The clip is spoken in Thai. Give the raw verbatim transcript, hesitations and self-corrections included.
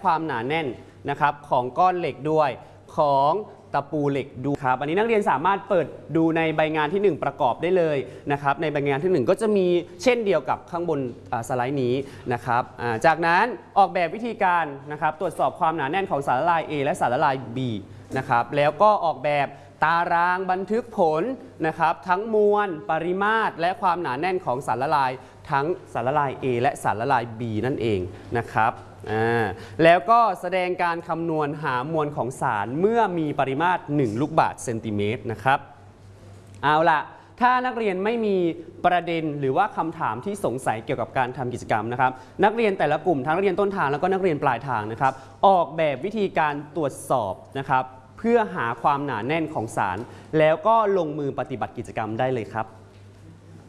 ความหนาแน่นนะครับของก้อนเหล็กด้วยของตะปูเหล็กดูครับอันนี้นักเรียนสามารถเปิดดูในใบงานที่หนึ่งประกอบได้เลยนะครับในใบงานที่หนึ่งก็จะมีเช่นเดียวกับข้างบนสไลด์นี้นะครับจากนั้นออกแบบวิธีการนะครับตรวจสอบความหนาแน่นของสารละลาย A และสารละลาย B นะครับแล้วก็ออกแบบตารางบันทึกผลนะครับทั้งมวลปริมาตรและความหนาแน่นของสารละลายทั้งสารละลาย A และสารละลาย B นั่นเองนะครับแล้วก็แสดงการคำนวณหามวลของสารเมื่อมีปริมาตรหนึ่งลูกบาศก์เซนติเมตรนะครับเอาล่ะถ้านักเรียนไม่มีประเด็นหรือว่าคำถามที่สงสัยเกี่ยวกับการทำกิจกรรมนะครับนักเรียนแต่ละกลุ่มทั้งนักเรียนต้นทางแล้วก็นักเรียนปลายทางนะครับออกแบบวิธีการตรวจสอบนะครับเพื่อหาความหนาแน่นของสารแล้วก็ลงมือปฏิบัติกิจกรรมได้เลยครับ